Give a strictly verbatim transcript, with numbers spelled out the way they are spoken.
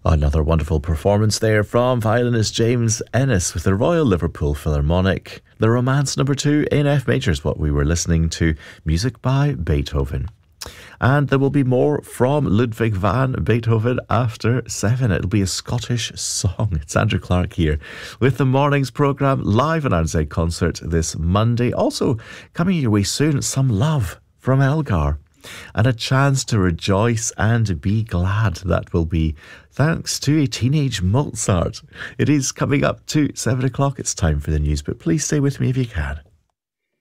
Another wonderful performance there from violinist James Ennis with the Royal Liverpool Philharmonic. The Romance number two in F major is what we were listening to, music by Beethoven. And there will be more from Ludwig van Beethoven after seven. It'll be a Scottish song. It's Andrew Clark here with the morning's programme live at N Z Concert this Monday. Also coming your way soon, some love from Elgar and a chance to rejoice and be glad. That will be thanks to a teenage Mozart. It is coming up to seven o'clock. It's time for the news, but please stay with me if you can.